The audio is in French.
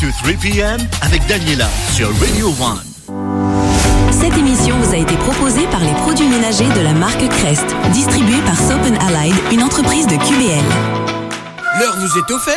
3 p.m. avec Daniela sur Radio 1. Cette émission vous a été proposée par les produits ménagers de la marque Crest, distribuée par Soap & Allied, une entreprise de QBL. L'heure nous est offerte